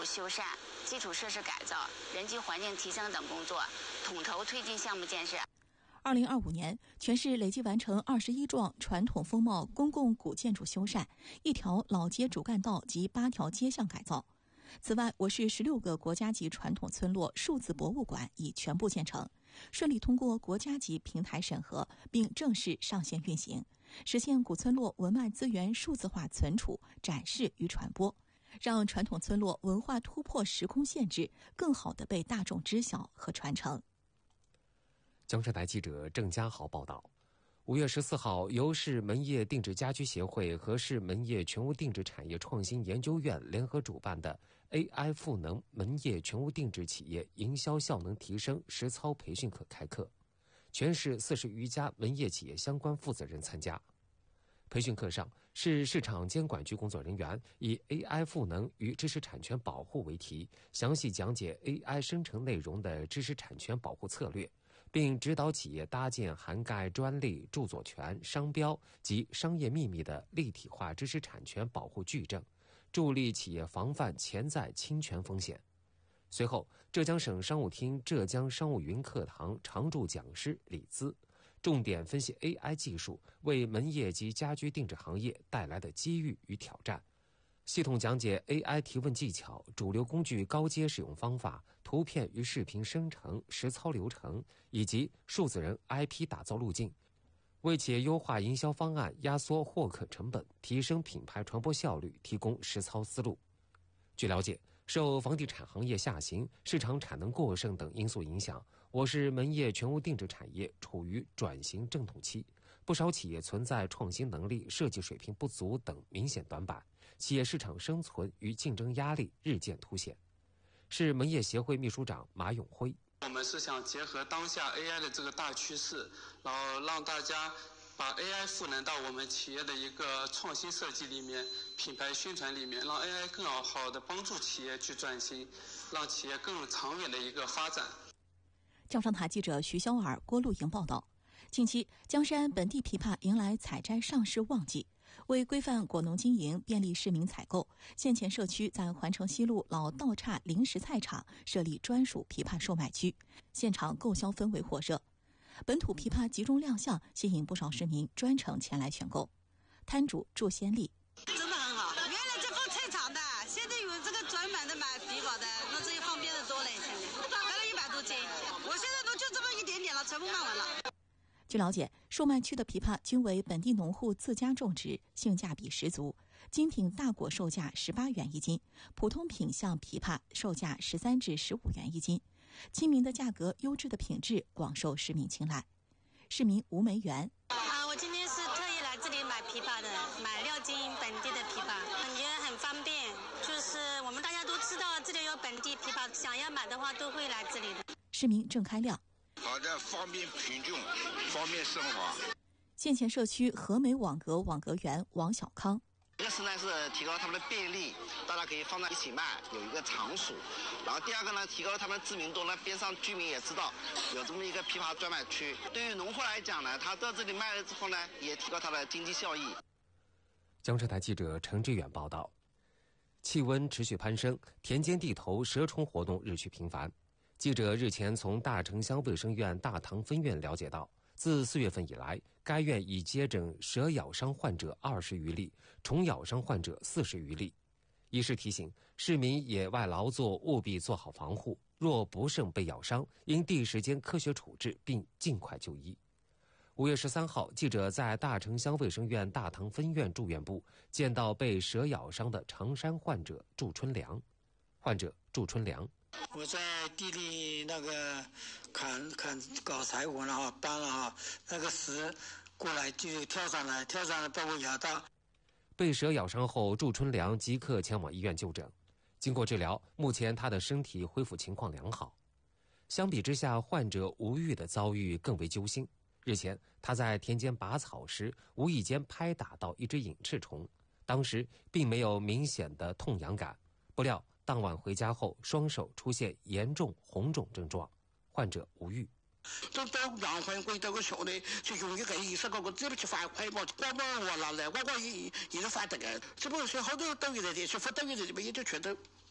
路修缮、基础设施改造、人居环境提升等工作，统筹推进项目建设。 2025年，全市累计完成21幢传统风貌公共古建筑修缮，1条老街主干道及8条街巷改造。此外，我市16个国家级传统村落数字博物馆已全部建成，顺利通过国家级平台审核，并正式上线运行，实现古村落文脉资源数字化存储、展示与传播，让传统村落文化突破时空限制，更好地被大众知晓和传承。 江浙台记者郑家豪报道，5月14号，由市门业定制家居协会和市门业全屋定制产业创新研究院联合主办的 AI 赋能门业全屋定制企业营销效能提升实操培训课开课，全市40余家门业企业相关负责人参加。培训课上，市市场监管局工作人员以 AI 赋能与知识产权保护为题，详细讲解 AI 生成内容的知识产权保护策略，并指导企业搭建涵盖专利、著作权、商标及商业秘密的立体化知识产权保护矩阵，助力企业防范潜在侵权风险。随后，浙江省商务厅浙江商务云课堂常驻讲师李姿重点分析 AI 技术为门业及家居定制行业带来的机遇与挑战，系统讲解 AI 提问技巧、主流工具高阶使用方法、图片与视频生成实操流程以及数字人 IP 打造路径，为企业优化营销方案、压缩获客成本、提升品牌传播效率提供实操思路。据了解，受房地产行业下行、市场产能过剩等因素影响，我市门业全屋定制产业处于转型阵痛期，不少企业存在创新能力、设计水平不足等明显短板，企业市场生存与竞争压力日渐凸显。市门业协会秘书长马永辉： 我们是想结合当下 AI 的这个大趋势，然后让大家把 AI 赋能到我们企业的一个创新设计里面、品牌宣传里面，让 AI 更好的帮助企业去转型，让企业更长远的一个发展。 江上台记者徐潇尔、郭露莹报道，近期江山本地枇杷迎来采摘上市旺季，为规范果农经营、便利市民采购，县前社区在环城西路老道岔临时菜场设立专属枇杷售卖区，现场购销氛围火热。本土枇杷集中亮相，吸引不少市民专程前来选购。摊主祝先丽： 真的很好，原来这放菜场的，现在有这个专门的买枇杷的，那这方便的多了。现在大概100多斤，我现在都就这么一点点了，全部卖完了。 据了解，售卖区的枇杷均为本地农户自家种植，性价比十足。精品大果售价18元一斤，普通品相枇杷售价13至15元一斤。亲民的价格、优质的品质广受市民青睐。市民吴梅园： 我今天是特意来这里买枇杷的，买6斤本地的枇杷，也很方便。就是我们大家都知道这里有本地枇杷，想要买的话都会来这里的。 市民郑开亮： 好的，方便贫穷，方便生活。 县前社区和美网格网格员王小康： 一个是呢是提高他们的便利，大家可以放在一起卖，有一个场所。然后第二个呢，提高他们的知名度呢，边上居民也知道有这么一个枇杷专卖区。对于农户来讲呢，他到这里卖了之后呢，也提高他的经济效益。 江浙台记者陈志远报道，气温持续攀升，田间地头蛇虫活动日趋频繁。记者日前从大城乡卫生院大塘分院了解到，自4月份以来，该院已接诊蛇咬伤患者20余例，虫咬伤患者40余例。医师提醒市民野外劳作务必做好防护，若不慎被咬伤，应第一时间科学处置并尽快就医。5月13号，记者在大城乡卫生院大塘分院住院部见到被蛇咬伤的常山患者祝春良。患者祝春良： 我在地里那个砍搞柴火了哈，搬了哈，那个石过来就跳上来把我咬到。 被蛇咬伤后，祝春良即刻前往医院就诊。经过治疗，目前他的身体恢复情况良好。相比之下，患者吴玉的遭遇更为揪心。日前，他在田间拔草时，无意间拍打到一只隐翅虫，当时并没有明显的痛痒感。不料当晚回家后，双手出现严重红肿症状。患者吴玉： 都到2分归到個場呢，就用一個20個這邊去發揮嘛，光我拿來，我也是發的嘅，這不是好多都有的，是發都有的，這邊就全都